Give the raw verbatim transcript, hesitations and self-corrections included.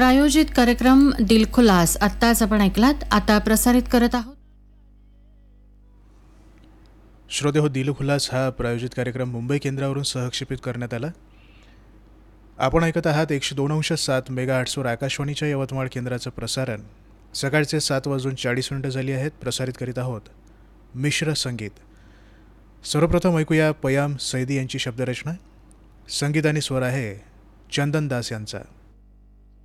प्रायोजित कार्यक्रम दिलखुलास आत्ताच आपण ऐकलात. आता प्रसारित करत आहोत. श्रोते हो, दिलखुलास हा प्रायोजित कार्यक्रम मुंबई केंद्रावरून सहक्षेपित करण्यात आला. आपण ऐकत आहात एकशे दोन अंश सात मेगा आठसवर आकाशवाणीच्या यवतमाळ केंद्राचं प्रसारण. सकाळचे सात वाजून चाळीस मिनिटं झाली आहेत. प्रसारित करीत आहोत मिश्र संगीत. सर्वप्रथम ऐकूया पयाम सैदी यांची शब्दरचना. संगीत आणि स्वर आहे चंदन दास यांचा.